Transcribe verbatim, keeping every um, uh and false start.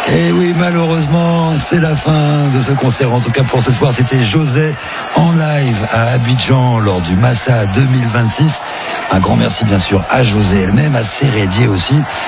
Et oui, malheureusement, c'est la fin de ce concert. En tout cas, pour ce soir, c'était José en live à Abidjan lors du Massa deux mille vingt-six. Un grand merci, bien sûr, à José elle-même, à Sérédier aussi.